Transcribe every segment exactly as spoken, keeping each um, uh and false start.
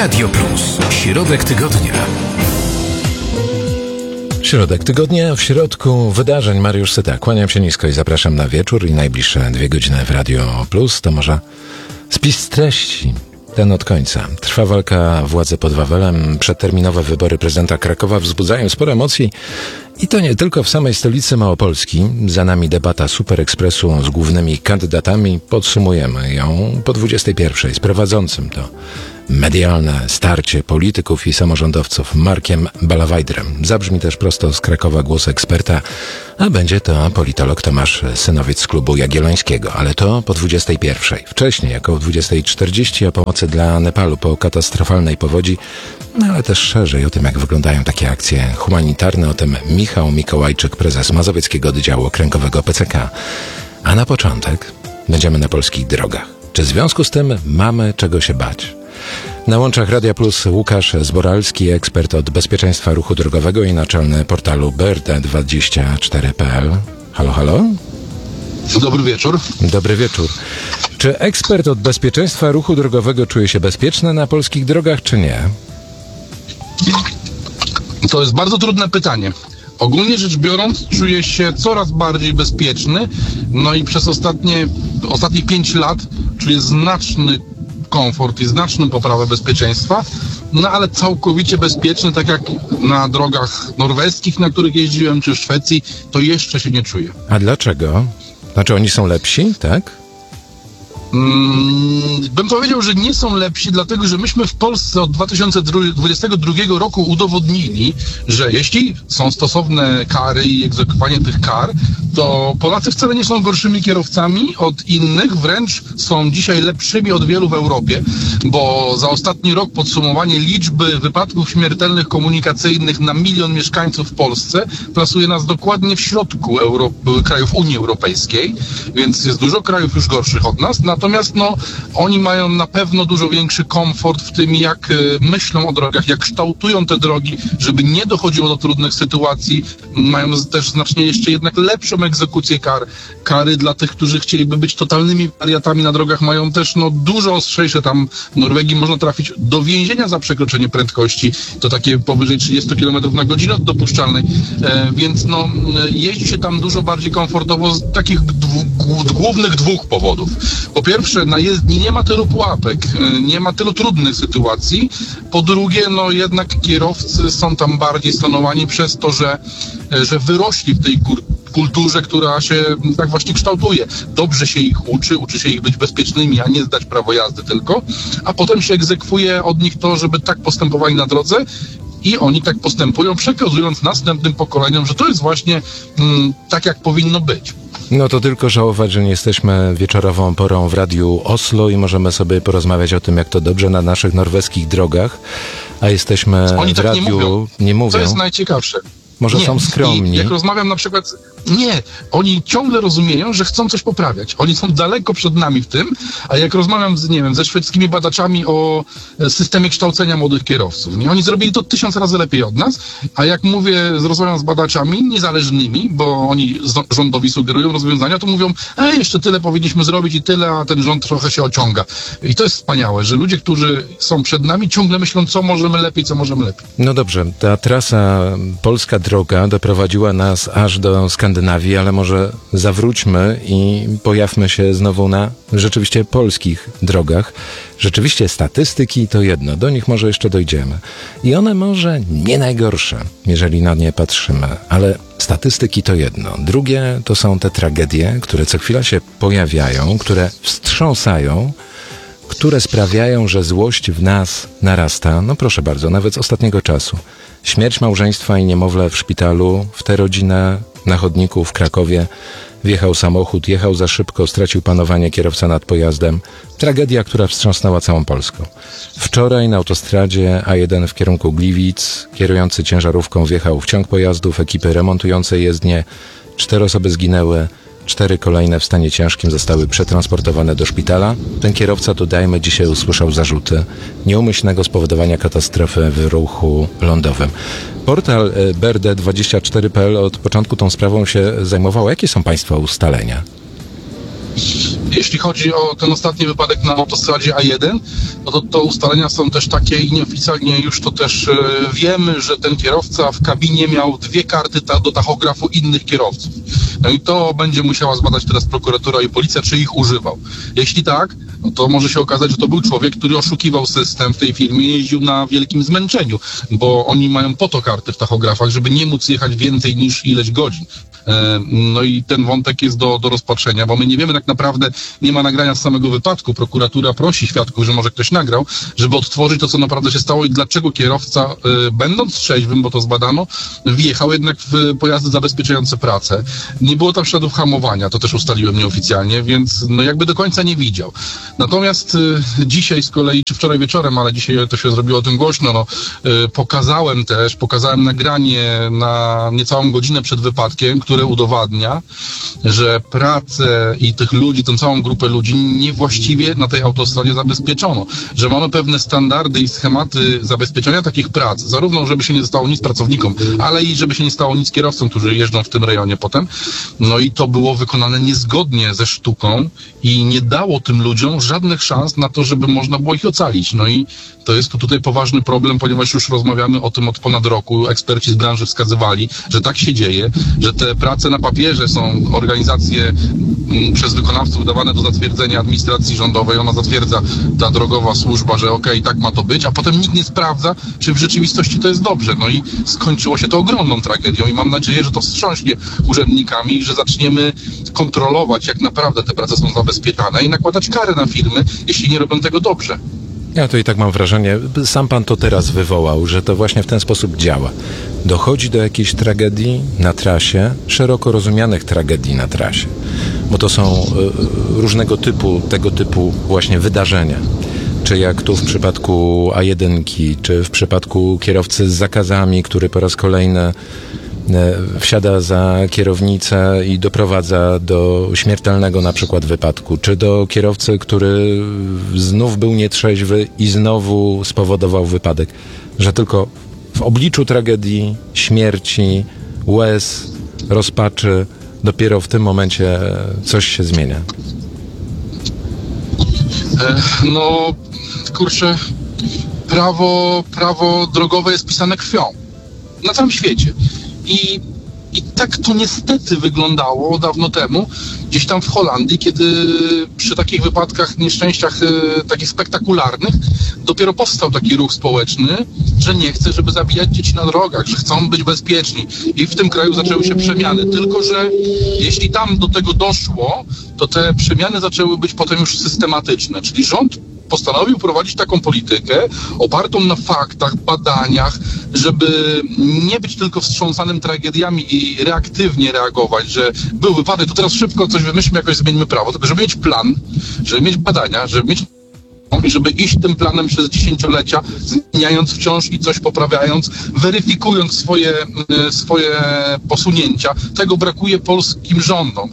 Radio Plus. Środek tygodnia. Środek tygodnia, w środku wydarzeń Mariusz Syta. Kłaniam się nisko i zapraszam na wieczór i najbliższe dwie godziny w Radio Plus. To może spis treści. Ten od końca. Trwa walka władzy pod Wawelem. Przedterminowe wybory prezydenta Krakowa wzbudzają sporo emocji. I to nie tylko w samej stolicy Małopolski. Za nami debata Super Expressu z głównymi kandydatami. Podsumujemy ją po dwudziestej pierwszej z prowadzącym to medialne starcie polityków i samorządowców Markiem Balawajdrem. Zabrzmi też prosto z Krakowa głos eksperta, a będzie to politolog Tomasz Synowiec z klubu Jagiellońskiego. Ale to po dwudziestej pierwszej. Wcześniej, około dwudziestej czterdzieści, o pomocy dla Nepalu po katastrofalnej powodzi, no ale też szerzej o tym, jak wyglądają takie akcje humanitarne. O tym Michał Mikołajczyk, prezes Mazowieckiego Oddziału Okręgowego P C K. A na początek będziemy na polskich drogach. Czy w związku z tym mamy czego się bać? Na łączach Radia Plus Łukasz Zboralski, ekspert od bezpieczeństwa ruchu drogowego i naczelny portalu B R D dwadzieścia cztery kropka p l. Halo, halo? Dobry wieczór. Dobry wieczór. Czy ekspert od bezpieczeństwa ruchu drogowego czuje się bezpieczny na polskich drogach, czy nie? To jest bardzo trudne pytanie. Ogólnie rzecz biorąc, czuję się coraz bardziej bezpieczny, no i przez ostatnie, ostatnich pięć lat czuję znaczny komfort i znaczną poprawę bezpieczeństwa, no ale całkowicie bezpieczny, tak jak na drogach norweskich, na których jeździłem, czy w Szwecji, to jeszcze się nie czuję. A dlaczego? Znaczy oni są lepsi, tak? Hmm, bym powiedział, że nie są lepsi, dlatego że myśmy w Polsce od dwa tysiące dwudziestego drugiego roku udowodnili, że jeśli są stosowne kary i egzekwowanie tych kar, to Polacy wcale nie są gorszymi kierowcami od innych, wręcz są dzisiaj lepszymi od wielu w Europie, bo za ostatni rok podsumowanie liczby wypadków śmiertelnych komunikacyjnych na milion mieszkańców w Polsce plasuje nas dokładnie w środku Euro- krajów Unii Europejskiej, więc jest dużo krajów już gorszych od nas. Natomiast no, oni mają na pewno dużo większy komfort w tym, jak y, myślą o drogach, jak kształtują te drogi, żeby nie dochodziło do trudnych sytuacji. Mają też znacznie jeszcze jednak lepszą egzekucję kar. Kary dla tych, którzy chcieliby być totalnymi wariatami na drogach, mają też no, dużo ostrzejsze. Tam w Norwegii można trafić do więzienia za przekroczenie prędkości. To takie powyżej trzydzieści kilometrów na godzinę od dopuszczalnej. E, więc no, jeździ się tam dużo bardziej komfortowo z takich dwu, głównych dwóch powodów. Po pierwsze, na jezdni nie ma tylu pułapek, nie ma tylu trudnych sytuacji. Po drugie, no jednak kierowcy są tam bardziej stonowani przez to, że, że wyrośli w tej kulturze, która się tak właśnie kształtuje. Dobrze się ich uczy, uczy się ich być bezpiecznymi, a nie zdać prawo jazdy tylko, a potem się egzekwuje od nich to, żeby tak postępowali na drodze. I oni tak postępują, przekazując następnym pokoleniom, że to jest właśnie mm, tak, jak powinno być. No to tylko żałować, że nie jesteśmy wieczorową porą w Radiu Oslo i możemy sobie porozmawiać o tym, jak to dobrze na naszych norweskich drogach, a jesteśmy Oni w tak radiu... nie mówią. Nie mówią. To jest najciekawsze. Może nie. są skromni. I jak rozmawiam na przykład... Nie, oni ciągle rozumieją, że chcą coś poprawiać. Oni są daleko przed nami w tym, a jak rozmawiam z, nie wiem, ze szwedzkimi badaczami o systemie kształcenia młodych kierowców, nie? Oni zrobili to tysiąc razy lepiej od nas, a jak mówię, rozmawiam z badaczami niezależnymi, bo oni rządowi sugerują rozwiązania, to mówią, e, jeszcze tyle powinniśmy zrobić i tyle, a ten rząd trochę się ociąga. I to jest wspaniałe, że ludzie, którzy są przed nami, ciągle myślą, co możemy lepiej, co możemy lepiej. No dobrze, ta trasa Polska Droga doprowadziła nas aż do Skandynawii, ale może zawróćmy i pojawmy się znowu na rzeczywiście polskich drogach. Rzeczywiście statystyki to jedno, do nich może jeszcze dojdziemy. I one może nie najgorsze, jeżeli na nie patrzymy, ale statystyki to jedno. Drugie to są te tragedie, które co chwila się pojawiają, które wstrząsają, które sprawiają, że złość w nas narasta. No proszę bardzo, nawet z ostatniego czasu. Śmierć małżeństwa i niemowlę w szpitalu, w tę rodzinę na chodniku w Krakowie wjechał samochód, jechał za szybko, stracił panowanie kierowca nad pojazdem. Tragedia, która wstrząsnęła całą Polską. Wczoraj na autostradzie A jeden w kierunku Gliwic kierujący ciężarówką wjechał w ciąg pojazdów ekipy remontującej jezdnię. Cztery osoby zginęły, cztery kolejne w stanie ciężkim zostały przetransportowane do szpitala. Ten kierowca, dodajmy, dzisiaj usłyszał zarzuty nieumyślnego spowodowania katastrofy w ruchu lądowym. Portal B R D dwadzieścia cztery kropka p l od początku tą sprawą się zajmował. Jakie są Państwa ustalenia? Jeśli chodzi o ten ostatni wypadek na autostradzie A jeden, no to, to ustalenia są też takie i nieoficjalnie już to też e, wiemy, że ten kierowca w kabinie miał dwie karty ta, do tachografu innych kierowców. No i to będzie musiała zbadać teraz prokuratura i policja, czy ich używał. Jeśli tak, no to może się okazać, że to był człowiek, który oszukiwał system w tej firmie, jeździł na wielkim zmęczeniu, bo oni mają po to karty w tachografach, żeby nie móc jechać więcej niż ileś godzin. No i ten wątek jest do, do rozpatrzenia, bo my nie wiemy tak naprawdę, nie ma nagrania z samego wypadku. Prokuratura prosi świadków, że może ktoś nagrał, żeby odtworzyć to, co naprawdę się stało i dlaczego kierowca, będąc trzeźwym, bo to zbadano, wjechał jednak w pojazdy zabezpieczające pracę. Nie było tam śladów hamowania, to też ustaliłem nieoficjalnie, więc no jakby do końca nie widział. Natomiast dzisiaj z kolei, czy wczoraj wieczorem, ale dzisiaj to się zrobiło o tym głośno, no, pokazałem też, pokazałem nagranie na niecałą godzinę przed wypadkiem, które udowadnia, że pracę i tych ludzi, tę całą grupę ludzi niewłaściwie na tej autostradzie zabezpieczono. Że mamy pewne standardy i schematy zabezpieczenia takich prac, zarówno żeby się nie stało nic pracownikom, ale i żeby się nie stało nic kierowcom, którzy jeżdżą w tym rejonie potem. No i to było wykonane niezgodnie ze sztuką i nie dało tym ludziom żadnych szans na to, żeby można było ich ocalić. No i to jest tu tutaj poważny problem, ponieważ już rozmawiamy o tym od ponad roku. Eksperci z branży wskazywali, że tak się dzieje, że te prace na papierze są organizacje m, przez wykonawców dawane do zatwierdzenia administracji rządowej. Ona zatwierdza, ta drogowa służba, że okej, okay, tak ma to być, a potem nikt nie sprawdza, czy w rzeczywistości to jest dobrze. No i skończyło się to ogromną tragedią i mam nadzieję, że to wstrząśnie urzędnikami i że zaczniemy kontrolować, jak naprawdę te prace są zabezpieczane i nakładać kary na firmy, jeśli nie robią tego dobrze. Ja to i tak mam wrażenie, sam pan to teraz wywołał, że to właśnie w ten sposób działa. Dochodzi do jakiejś tragedii na trasie, szeroko rozumianych tragedii na trasie, bo to są y, różnego typu, tego typu właśnie wydarzenia. Czy jak tu w przypadku A jeden, czy w przypadku kierowcy z zakazami, który po raz kolejny wsiada za kierownicę i doprowadza do śmiertelnego na przykład wypadku, czy do kierowcy, który znów był nietrzeźwy i znowu spowodował wypadek, że tylko w obliczu tragedii, śmierci, łez, rozpaczy dopiero w tym momencie coś się zmienia. No, kurczę, prawo, prawo drogowe jest pisane krwią. Na całym świecie. I, I tak to niestety wyglądało dawno temu, gdzieś tam w Holandii, kiedy przy takich wypadkach, nieszczęściach e, takich spektakularnych, dopiero powstał taki ruch społeczny, że nie chce, żeby zabijać dzieci na drogach, że chcą być bezpieczni. I w tym kraju zaczęły się przemiany. Tylko że jeśli tam do tego doszło, to te przemiany zaczęły być potem już systematyczne. Czyli rząd postanowił prowadzić taką politykę opartą na faktach, badaniach, żeby nie być tylko wstrząsanym tragediami i reaktywnie reagować, że był wypadek, to teraz szybko coś wymyślmy, jakoś zmieńmy prawo, tylko żeby mieć plan, żeby mieć badania, żeby mieć i żeby iść tym planem przez dziesięciolecia, zmieniając wciąż i coś poprawiając, weryfikując swoje, swoje posunięcia. Tego brakuje polskim rządom.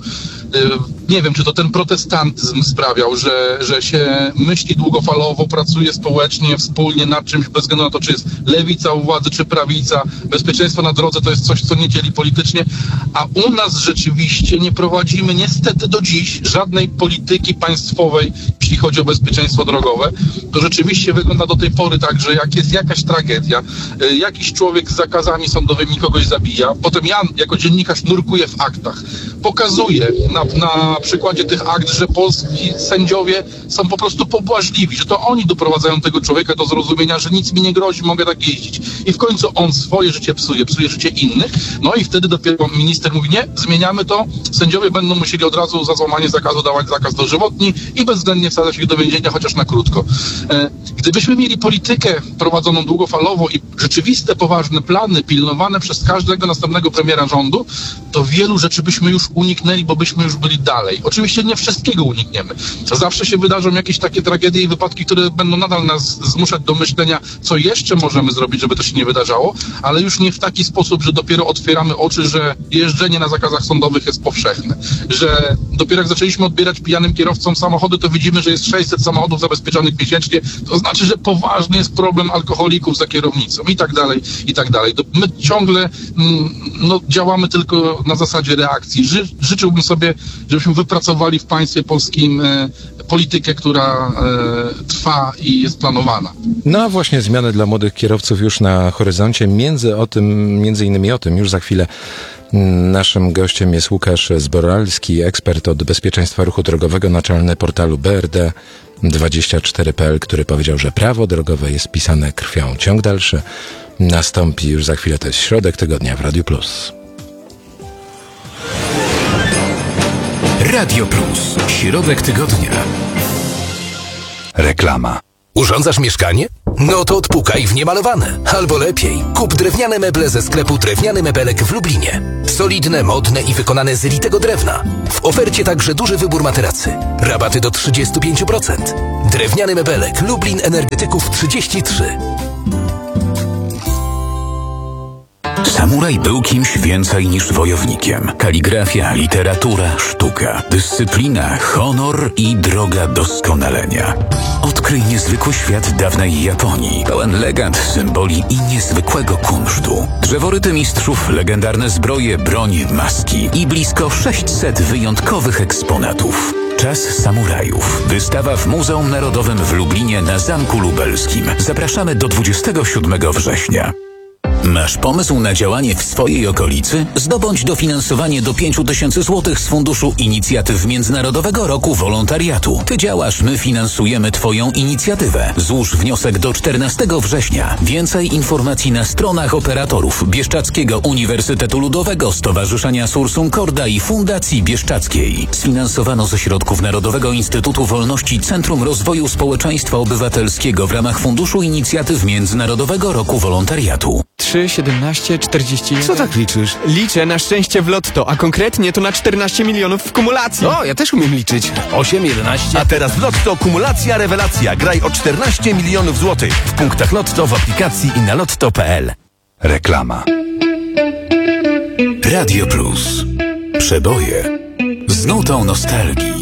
Nie wiem, czy to ten protestantyzm sprawiał, że, że się myśli długofalowo, pracuje społecznie, wspólnie nad czymś, bez względu na to, czy jest lewica u władzy, czy prawica. Bezpieczeństwo na drodze to jest coś, co nie dzieli politycznie, a u nas rzeczywiście nie prowadzimy niestety do dziś żadnej polityki państwowej, jeśli chodzi o bezpieczeństwo drogowe. To rzeczywiście wygląda do tej pory tak, że jak jest jakaś tragedia, jakiś człowiek z zakazami sądowymi kogoś zabija, potem ja jako dziennikarz nurkuję w aktach, pokazuję na, na przykładzie tych akt, że polski sędziowie są po prostu pobłażliwi, że to oni doprowadzają tego człowieka do zrozumienia, że nic mi nie grozi, mogę tak jeździć. I w końcu on swoje życie psuje, psuje życie innych, no i wtedy dopiero minister mówi, nie, zmieniamy to, sędziowie będą musieli od razu za złamanie zakazu dawać zakaz dożywotni i bezwzględnie wsadzać ich do więzienia, chociaż na krótko. Gdybyśmy mieli politykę prowadzoną długofalowo i rzeczywiste, poważne plany pilnowane przez każdego następnego premiera rządu, to wielu rzeczy byśmy już uniknęli, bo byśmy już byli dalej. Oczywiście nie wszystkiego unikniemy. Zawsze się wydarzą jakieś takie tragedie i wypadki, które będą nadal nas zmuszać do myślenia, co jeszcze możemy zrobić, żeby to się nie wydarzało, ale już nie w taki sposób, że dopiero otwieramy oczy, że jeżdżenie na zakazach sądowych jest powszechne. Że dopiero jak zaczęliśmy odbierać pijanym kierowcom samochody, to widzimy, że jest sześćset samochodów zabezpieczonych miesięcznie, to znaczy, znaczy, że poważny jest problem alkoholików za kierownicą i tak dalej, i tak dalej. My ciągle no, działamy tylko na zasadzie reakcji. Ży, życzyłbym sobie, żebyśmy wypracowali w państwie polskim e, politykę, która e, trwa i jest planowana. No a właśnie zmiany dla młodych kierowców już na horyzoncie. Między o tym, między innymi o tym już za chwilę. Naszym gościem jest Łukasz Zboralski, ekspert od bezpieczeństwa ruchu drogowego, naczelny portalu B R D dwadzieścia cztery kropka p l, który powiedział, że prawo drogowe jest pisane krwią. Ciąg dalszy nastąpi już za chwilę. To jest środek tygodnia w Radiu Plus. Radio Plus. Środek tygodnia. Reklama. Urządzasz mieszkanie? No to odpukaj w niemalowane. Albo lepiej, kup drewniane meble ze sklepu Drewniany Mebelek w Lublinie. Solidne, modne i wykonane z litego drewna. W ofercie także duży wybór materacy. Rabaty do trzydzieści pięć procent. Drewniany Mebelek, Lublin Energetyków trzydzieści trzy. Samuraj był kimś więcej niż wojownikiem. Kaligrafia, literatura, sztuka, dyscyplina, honor i droga doskonalenia. Odkryj niezwykły świat dawnej Japonii, pełen legend, symboli i niezwykłego kunsztu. Drzeworyty mistrzów, legendarne zbroje, broń, maski i blisko sześćset wyjątkowych eksponatów. Czas samurajów. Wystawa w Muzeum Narodowym w Lublinie na Zamku Lubelskim. Zapraszamy do dwudziestego siódmego września. Masz pomysł na działanie w swojej okolicy? Zdobądź dofinansowanie do pięć tysięcy złotych z Funduszu Inicjatyw Międzynarodowego Roku Wolontariatu. Ty działasz, my finansujemy Twoją inicjatywę. Złóż wniosek do czternastego września. Więcej informacji na stronach operatorów Bieszczadzkiego Uniwersytetu Ludowego, Stowarzyszenia Sursum Corda i Fundacji Bieszczadzkiej. Sfinansowano ze środków Narodowego Instytutu Wolności Centrum Rozwoju Społeczeństwa Obywatelskiego w ramach Funduszu Inicjatyw Międzynarodowego Roku Wolontariatu. trzy, siedemnaście, czterdzieści jeden. Co tak liczysz? Liczę na szczęście w lotto, a konkretnie to na czternaście milionów w kumulacji. O, ja też umiem liczyć. osiem, jedenaście. A teraz w Lotto kumulacja rewelacja. Graj o czternaście milionów złotych w punktach Lotto, w aplikacji i na lotto kropka p l. Reklama. Radio Plus. Przeboje z nutą nostalgii.